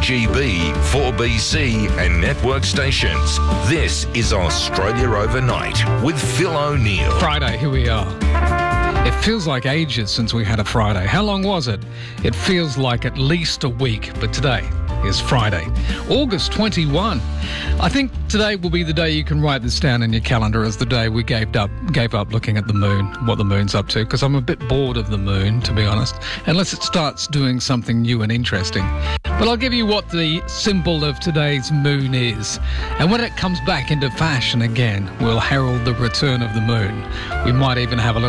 3GB, 4BC and network stations. This is Australia Overnight with Phil O'Neill. Friday, here we are. It feels like ages since we had a Friday. How long was it? It feels like at least a week, but today is Friday, August 21. I think today will be the day you can write this down in your calendar as the day we gave up looking at the moon, what the moon's up to, because I'm a bit bored of the moon, to be honest, unless it starts doing something new and interesting. But I'll give you what the symbol of today's moon is. And when it comes back into fashion again, we'll herald the return of the moon. We might even have a little